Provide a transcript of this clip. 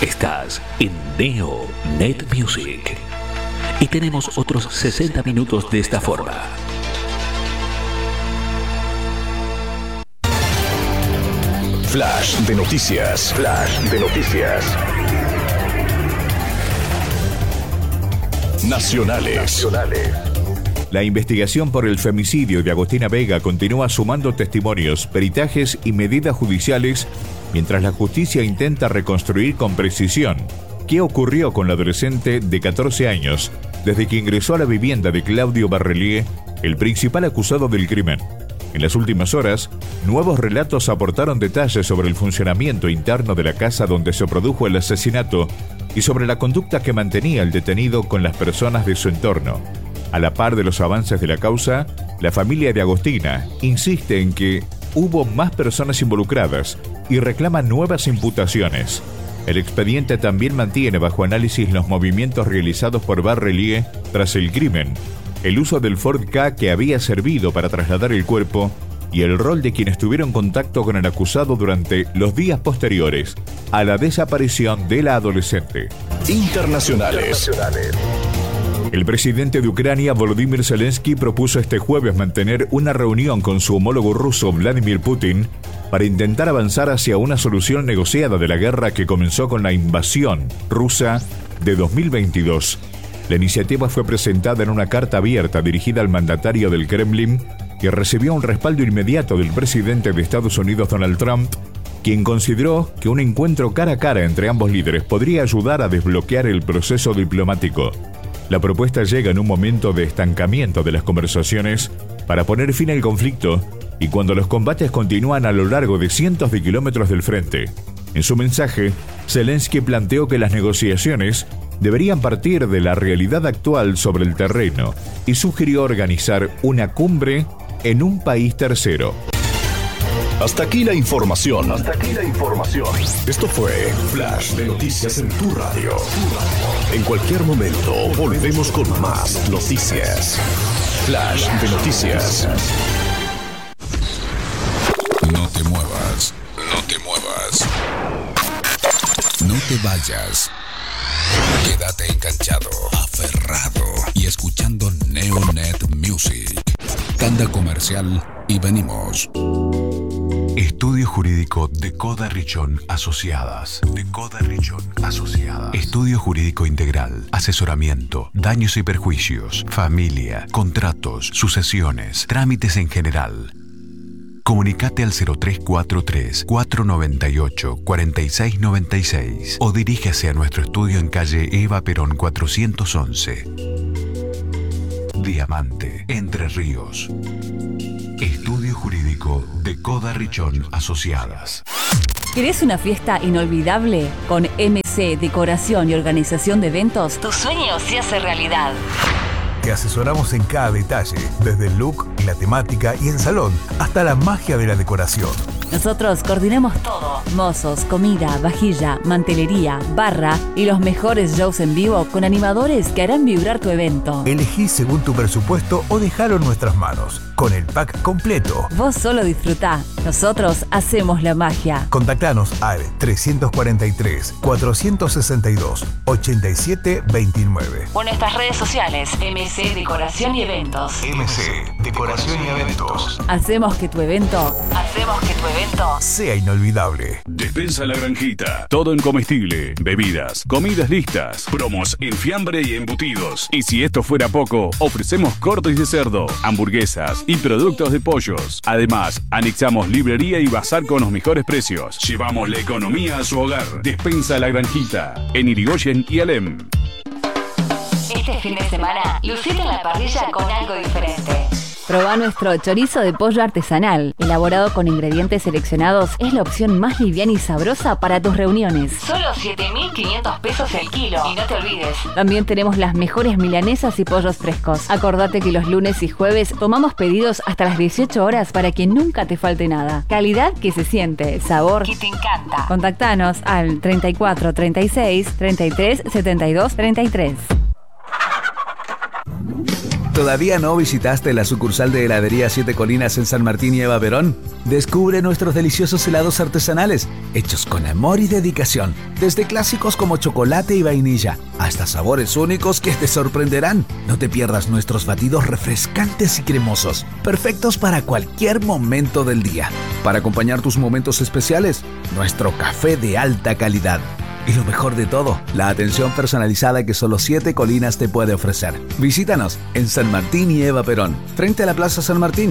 Estás en Neo Net Music y tenemos otros 60 minutos de esta forma. Flash de noticias. Flash de noticias. Nacionales. La investigación por el femicidio de Agostina Vega continúa sumando testimonios, peritajes y medidas judiciales mientras la justicia intenta reconstruir con precisión qué ocurrió con la adolescente de 14 años desde que ingresó a la vivienda de Claudio Barrelier, el principal acusado del crimen. En las últimas horas, nuevos relatos aportaron detalles sobre el funcionamiento interno de la casa donde se produjo el asesinato y sobre la conducta que mantenía el detenido con las personas de su entorno. A la par de los avances de la causa, la familia de Agostina insiste en que hubo más personas involucradas y reclama nuevas imputaciones. El expediente también mantiene bajo análisis los movimientos realizados por Barrelier tras el crimen, el uso del Ford Ka que había servido para trasladar el cuerpo y el rol de quienes tuvieron contacto con el acusado durante los días posteriores a la desaparición de la adolescente. Internacionales. El presidente de Ucrania, Volodymyr Zelensky, propuso este jueves mantener una reunión con su homólogo ruso, Vladimir Putin, para intentar avanzar hacia una solución negociada de la guerra que comenzó con la invasión rusa de 2022. La iniciativa fue presentada en una carta abierta dirigida al mandatario del Kremlin, que recibió un respaldo inmediato del presidente de Estados Unidos, Donald Trump, quien consideró que un encuentro cara a cara entre ambos líderes podría ayudar a desbloquear el proceso diplomático. La propuesta llega en un momento de estancamiento de las conversaciones para poner fin al conflicto y cuando los combates continúan a lo largo de cientos de kilómetros del frente. En su mensaje, Zelensky planteó que las negociaciones deberían partir de la realidad actual sobre el terreno y sugirió organizar una cumbre en un país tercero. Hasta aquí la información. Esto fue Flash de Noticias en tu radio. En cualquier momento volvemos con más noticias. Flash de Noticias. No te muevas. No te muevas. No te vayas. Quédate enganchado, aferrado y escuchando Neonet Music. Tanda comercial y venimos. Estudio Jurídico de Coda Richón Asociadas. Estudio Jurídico Integral. Asesoramiento, daños y perjuicios, familia, contratos, sucesiones, trámites en general. Comunicate al 0343-498-4696 o dirígase a nuestro estudio en calle Eva Perón 411. Diamante, Entre Ríos. Estudio Jurídico de Coda Richón Asociadas. ¿Querés una fiesta inolvidable? Con MC Decoración y Organización de Eventos, tu sueño se hace realidad. Te asesoramos en cada detalle, desde el look, la temática y en salón, hasta la magia de la decoración. Nosotros coordinamos todo: mozos, comida, vajilla, mantelería, barra y los mejores shows en vivo con animadores que harán vibrar tu evento. Elegí según tu presupuesto o dejalo en nuestras manos. Con el pack completo. Vos solo disfrutá, nosotros hacemos la magia. Contactanos al 343-462-8729. O nuestras redes sociales, MC Decoración y Eventos. MC Decoración y Eventos. Hacemos que tu evento sea inolvidable. Despensa La Granjita. Todo en comestible, bebidas, comidas listas, promos en fiambre y embutidos. Y si esto fuera poco, ofrecemos cortes de cerdo, hamburguesas y productos de pollos. Además, anexamos librería y bazar con los mejores precios. Llevamos la economía a su hogar. Despensa La Granjita. En Irigoyen y Alem. Este fin de semana, lucete en la parrilla con algo diferente. Probá nuestro chorizo de pollo artesanal, elaborado con ingredientes seleccionados. Es la opción más liviana y sabrosa para tus reuniones. Solo 7.500 pesos el kilo. Y no te olvides, también tenemos las mejores milanesas y pollos frescos. Acordate que los lunes y jueves tomamos pedidos hasta las 18 horas para que nunca te falte nada. Calidad que se siente, sabor que te encanta. Contactanos al 34 36 33 72 33. ¿Todavía no visitaste la sucursal de heladería Siete Colinas en San Martín y Eva Perón? Descubre nuestros deliciosos helados artesanales, hechos con amor y dedicación, desde clásicos como chocolate y vainilla, hasta sabores únicos que te sorprenderán. No te pierdas nuestros batidos refrescantes y cremosos, perfectos para cualquier momento del día. Para acompañar tus momentos especiales, nuestro café de alta calidad. Y lo mejor de todo, la atención personalizada que solo Siete Colinas te puede ofrecer. Visítanos en San Martín y Eva Perón, frente a la Plaza San Martín.